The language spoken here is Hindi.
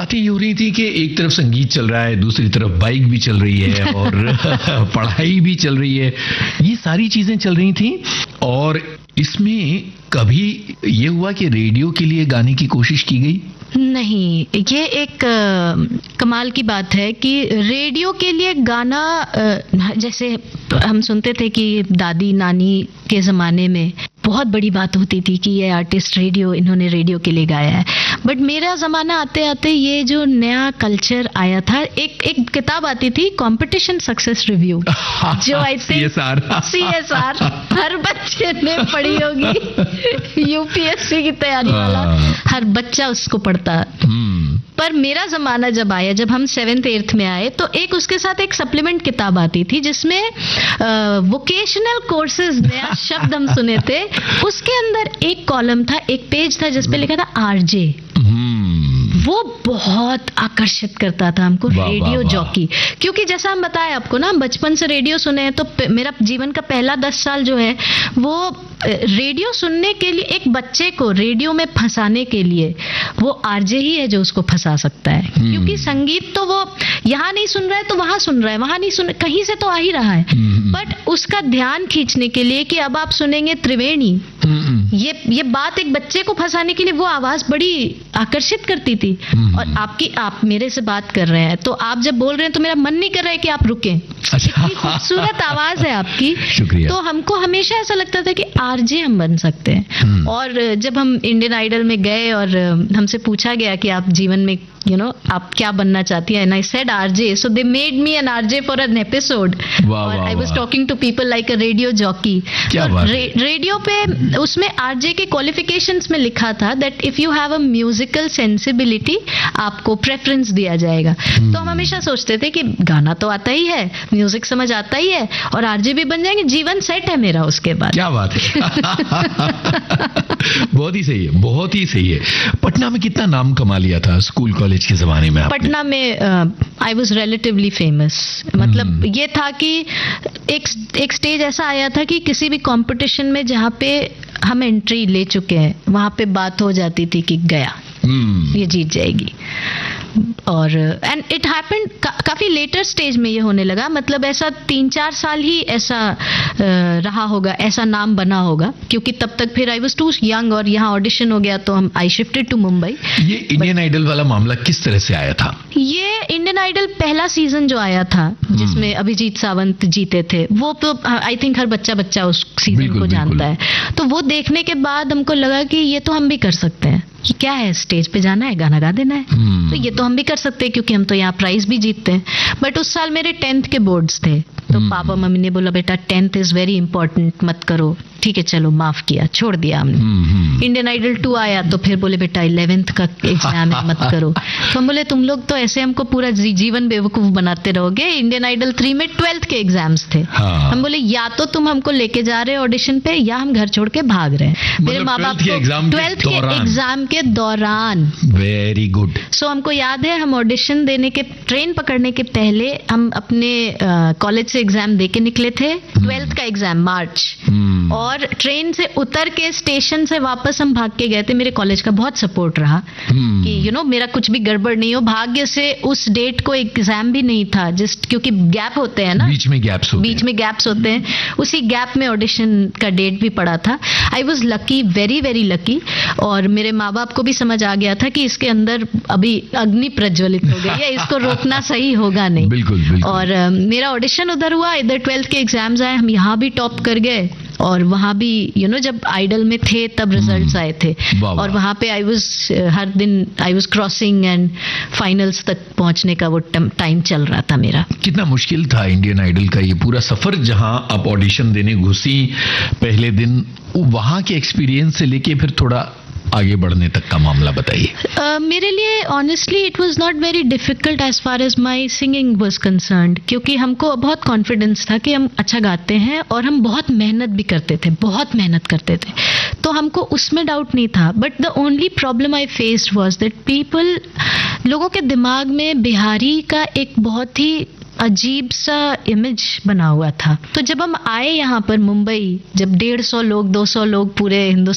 बातें ये हो रही थी कि एक तरफ संगीत चल रहा है, दूसरी तरफ बाइक भी चल रही है और पढ़ाई भी चल रही है, ये सारी चीजें चल रही थी। और इसमें कभी ये हुआ कि रेडियो के लिए गाने की कोशिश की गई? नहीं, ये एक कमाल की बात है कि रेडियो के लिए गाना, जैसे हम सुनते थे कि दादी नानी के ज़माने में बहुत बड़ी बात होती थी कि ये आर्टिस्ट इन्होंने रेडियो के लिए गाया है। बट मेरा ज़माना आते आते ये जो नया कल्चर आया था, एक किताब आती थी कंपटीशन सक्सेस रिव्यू, जो आई थिंक CSR हर बच्चे ने पढ़ी होगी, UPSC की तैयारी वाला हर बच्चा उसको पढ़ता। पर मेरा ज़माना जब आया, जब हम 7th 8th में आए, तो एक उसके साथ एक सप्लीमेंट किताब आती थी जिसमें वोकेशनल कोर्सेज, नया शब्द हम सुने थे, उसके अंदर एक कॉलम था, एक पेज था जिस पे लिखा था RJ। वो बहुत आकर्षित करता था हमको, रेडियो जॉकी। क्योंकि जैसा हम बताए आपको ना, हम बचपन से रेडियो सुने हैं, तो मेरा जीवन का पहला 10 साल जो है वो रेडियो सुनने के लिए, एक बच्चे को रेडियो में फंसाने के लिए वो RJ ही है जो उसको फंसा सकता है। क्योंकि संगीत तो वो यहाँ नहीं सुन रहा है तो वहां सुन रहा है, वहां नहीं सुन, कहीं से तो आ ही रहा है, बट उसका ध्यान खींचने के लिए कि अब आप सुनेंगे त्रिवेणी, ये बात एक बच्चे को फंसाने के लिए वो आवाज बड़ी आकर्षित करती थी। और आप मेरे से बात कर रहे हैं, तो आप जब बोल रहे हैं तो मेरा मन नहीं कर रहा है कि आप रुकें। इतनी खूबसूरत आवाज है आपकी, शुक्रिया। तो हमको हमेशा ऐसा लगता था कि RJ हम बन सकते हैं। और जब हम इंडियन आइडल में गए और हमसे पूछा गया कि आप जीवन में आप क्या बनना चाहती हैं, and I said RJ, so they made me an RJ for an episode, और I was talking to people like a radio jockey। तो रेडियो पे उसमें RJ के क्वालिफिकेशंस में लिखा था that if you have a musical sensibility, आपको प्रेफरेंस दिया जाएगा। तो हम हमेशा सोचते थे कि गाना तो आता ही है, म्यूजिक समझ आता ही है, और RJ भी बन जाएंगे, जीवन सेट है मेरा उसके बाद। क्या बात है। बहुत ही सही है, बहुत ही सही है। पटना में कितना नाम कमा लिया था स्कूल कॉलेज के जमाने में आपने? पटना में आई वॉज रिलेटिवली फेमस। मतलब ये था कि एक स्टेज ऐसा आया था कि किसी भी कंपटीशन में जहाँ पे हम एंट्री ले चुके हैं, वहां पे बात हो जाती थी कि गया, ये जीत जाएगी। और एंड इट हैपेंड काफी लेटर स्टेज में ये होने लगा। मतलब ऐसा 3-4 साल ही ऐसा रहा होगा, ऐसा नाम बना होगा, क्योंकि तब तक फिर आई वाज टू यंग और यहाँ ऑडिशन हो गया, तो आई शिफ्टेड टू मुंबई। ये इंडियन आइडल वाला मामला किस तरह से आया था? ये इंडियन आइडल पहला सीजन जो आया था, जिसमें अभिजीत सावंत जीते थे, वो तो आई थिंक हर बच्चा उस सीजन को जानता है। तो वो देखने के बाद हमको लगा कि ये तो हम भी कर सकते हैं, कि क्या है, स्टेज पे जाना है, गाना गा देना है, तो ये तो हम भी कर सकते हैं, क्योंकि हम तो यहाँ प्राइज भी जीतते हैं। बट उस साल मेरे 10th के बोर्ड्स थे, तो पापा मम्मी ने बोला बेटा 10th इज वेरी इंपॉर्टेंट, मत करो। ठीक है, चलो माफ किया, छोड़ दिया हमने। इंडियन आइडल 2 आया तो फिर बोले बेटा 11th का एग्जाम है, मत करो। तो हम बोले तुम लोग तो ऐसे हमको पूरा जीवन बेवकूफ बनाते रहोगे। इंडियन आइडल 3 में 12th के एग्जाम्स थे। हम बोले या तो तुम हमको लेके जा रहे हो ऑडिशन पे, या हम घर छोड़ के भाग रहे हैं। मेरे माँ बाप 12th के एग्जाम के दौरान। Very good. सो हमको याद है, हम ऑडिशन देने के, ट्रेन पकड़ने के पहले हम अपने कॉलेज से एग्जाम दे के निकले थे, 12th का एग्जाम मार्च, और ट्रेन से उतर के स्टेशन से वापस हम भाग के गए थे। मेरे कॉलेज का बहुत सपोर्ट रहा कि मेरा कुछ भी गड़बड़ नहीं हो। भाग्य से उस डेट को एग्जाम भी नहीं था, जस्ट क्योंकि गैप होते हैं ना, बीच में गैप्स होते हैं, उसी गैप में ऑडिशन का डेट भी पड़ा था। I was lucky, very very lucky. और मेरे माँ बाप को भी समझ आ गया था कि इसके अंदर अभी अग्नि प्रज्वलित हो गई है, इसको रोकना सही होगा नहीं। बिल्कुल। और मेरा ऑडिशन उधर हुआ, इधर 12th के एग्जाम्स आए, हम यहाँ भी टॉप कर गए, और वहां भी जब आइडल में थे तब रिजल्ट्स आए थे, और वहां पे हर दिन I was crossing, and finals तक पहुंचने का वो टाइम चल रहा था मेरा। कितना मुश्किल था इंडियन आइडल का ये पूरा सफर, जहां आप ऑडिशन देने घुसी पहले दिन, वहां के एक्सपीरियंस से लेके फिर थोड़ा आगे बढ़ने तक का मामला बताइए। मेरे लिए honestly it was not very difficult as far as my singing was concerned, क्योंकि हमको बहुत कॉन्फिडेंस था कि हम अच्छा गाते हैं, और हम बहुत मेहनत भी करते थे, तो हमको उसमें डाउट नहीं था। But the only problem I faced was that लोगों के दिमाग में बिहारी का एक बहुत ही अजीब सा इमेज बना हुआ था। तो जब हम आए यहाँ पर मुंबई, जब 150 लोग 200 लोग पूरे हिंदुस्तान